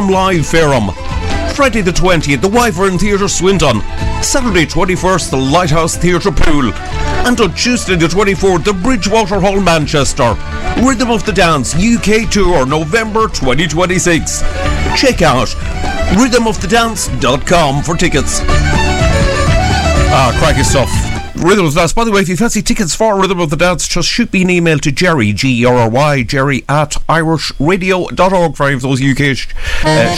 Farm Live, Fareham. Friday the 20th, the Wyvern Theatre, Swindon. Saturday 21st, the Lighthouse Theatre, Poole. And on Tuesday the 24th, the Bridgewater Hall, Manchester. Rhythm of the Dance UK Tour, November 2026. Check out rhythmofthedance.com for tickets. Cracking stuff. Rhythm of the Dance. By the way, if you fancy tickets for Rhythm of the Dance, just shoot me an email to Jerry, Gerry, Jerry at irishradio.org for any of those UK